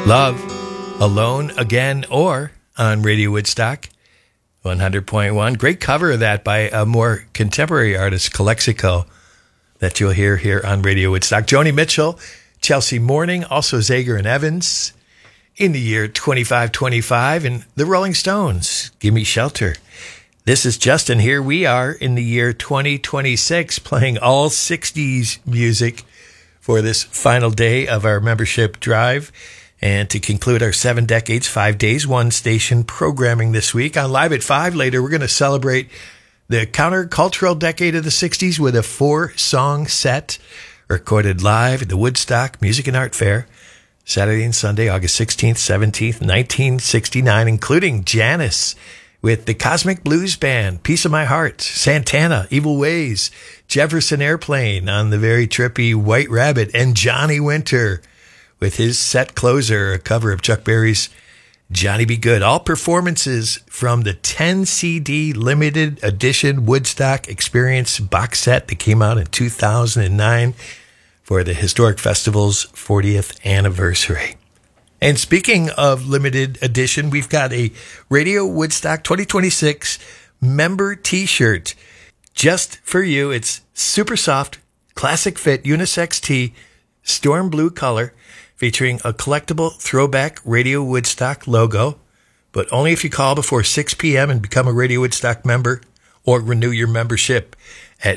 Love, Alone Again, or on Radio Woodstock 100.1. Great cover of that by a more contemporary artist, Calexico, that you'll hear here on Radio Woodstock. Joni Mitchell, Chelsea Morning, also Zager and Evans in the year 2525, and the Rolling Stones, Gimme Shelter. This is Justin. Here we are in the year 2026, playing all 60s music for this final day of our membership drive. And to conclude our 7 decades, 5 days, 1 station programming this week. On Live at 5 later, we're going to celebrate the countercultural decade of the 60s with a 4-song set recorded live at the Woodstock Music and Art Fair, Saturday and Sunday, August 16th, 17th, 1969, including Janis with the Cosmic Blues Band, Piece of My Heart, Santana, Evil Ways, Jefferson Airplane on the very trippy White Rabbit, and Johnny Winter with his set closer, a cover of Chuck Berry's Johnny Be Good. All performances from the 10-CD limited edition Woodstock Experience box set that came out in 2009 for the Historic Festival's 40th anniversary. And speaking of limited edition, we've got a Radio Woodstock 2026 member t-shirt just for you. It's super soft, classic fit, unisex tee, storm blue color, featuring a collectible throwback Radio Woodstock logo, but only if you call before 6 p.m. and become a Radio Woodstock member or renew your membership at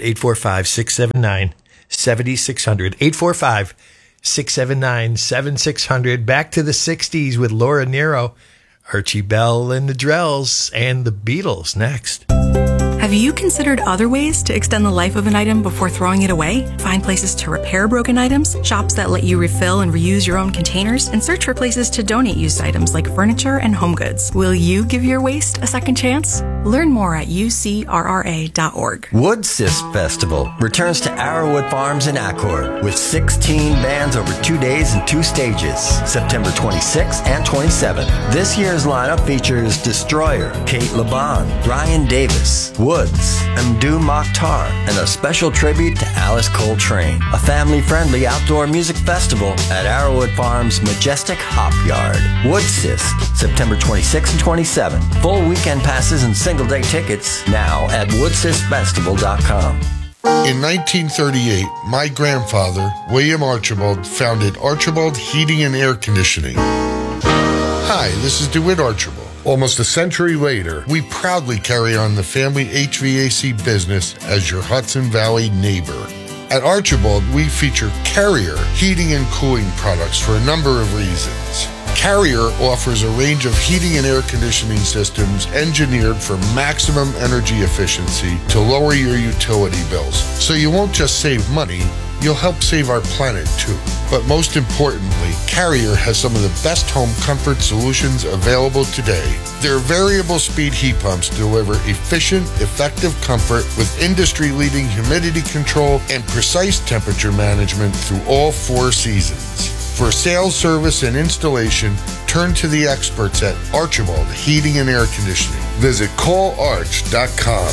845-679-7600. 845-679-7600. Back to the 60s with Laura Nyro, Archie Bell and the Drells, and the Beatles next. Have you considered other ways to extend the life of an item before throwing it away? Find places to repair broken items, shops that let you refill and reuse your own containers, and search for places to donate used items like furniture and home goods. Will you give your waste a second chance? Learn more at ucrra.org. Woodsist Festival returns to Arrowwood Farms in Accord with 16 bands over 2 days and 2 stages, September 26th and 27th. This year's lineup features Destroyer, Kate Laban, Brian Davis, Woods, Mdu Mokhtar, and a special tribute to Alice Coltrane. A family-friendly outdoor music festival at Arrowwood Farms' majestic Hop Yard. Woodsist, September 26th and 27th. Full weekend passes and single-day tickets now at woodsistfestival.com. In 1938, my grandfather, William Archibald, founded Archibald Heating and Air Conditioning. Hi, this is DeWitt Archibald. Almost a century later, we proudly carry on the family HVAC business as your Hudson Valley neighbor. At Archibald, we feature Carrier heating and cooling products for a number of reasons. Carrier offers a range of heating and air conditioning systems engineered for maximum energy efficiency to lower your utility bills. So you won't just save money, you'll help save our planet too. But most importantly, Carrier has some of the best home comfort solutions available today. Their variable speed heat pumps deliver efficient, effective comfort with industry-leading humidity control and precise temperature management through all 4 seasons. For sales, service, and installation, turn to the experts at Archibald Heating and Air Conditioning. Visit callarch.com.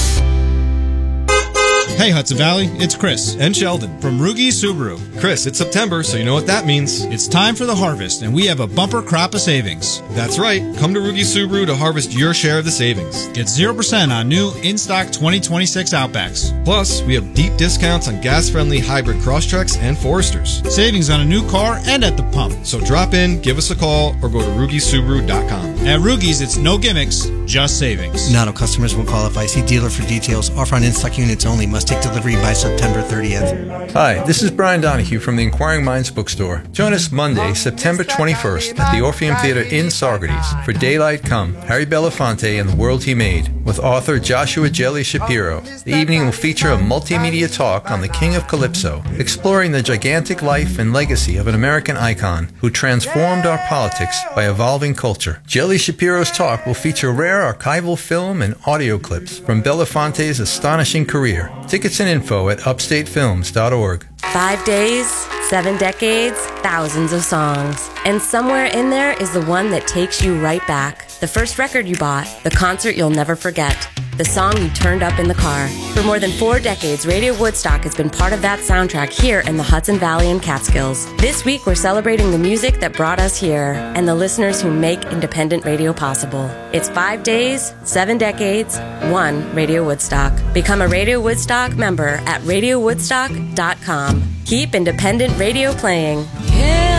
Hey Hudson Valley, it's Chris and Sheldon from Rugi Subaru. Chris, it's September, so you know what that means. It's time for the harvest, and we have a bumper crop of savings. That's right. Come to Rugi Subaru to harvest your share of the savings. Get 0% on new in-stock 2026 Outbacks. Plus, we have deep discounts on gas-friendly hybrid Crosstreks and Foresters. Savings on a new car and at the pump. So drop in, give us a call, or go to RugiSubaru.com. At Rugi's, it's no gimmicks, just savings. Not all customers will qualify. See dealer for details. Offer on in-stock units only. Must take delivery by September 30th. Hi, this is Brian Donahue from the Inquiring Minds Bookstore. Join us Monday, September 21st at the Orpheum Theater in Saugerties for Daylight Come, Harry Belafonte and the World He Made, with author Joshua Jelly Shapiro. The evening will feature a multimedia talk on the King of Calypso, exploring the gigantic life and legacy of an American icon who transformed our politics by evolving culture. Jelly Shapiro's talk will feature rare archival film and audio clips from Belafonte's astonishing career. Tickets and info at upstatefilms.org. 5 days, 7 decades, thousands of songs. And somewhere in there is the one that takes you right back. The first record you bought, the concert you'll never forget. the song you turned up in the car. For more than 4 decades, Radio Woodstock has been part of that soundtrack here in the Hudson Valley and Catskills. This week, we're celebrating the music that brought us here and the listeners who make independent radio possible. It's 5 days, 7 decades, 1 Radio Woodstock. Become a Radio Woodstock member at radiowoodstock.com. Keep independent radio playing.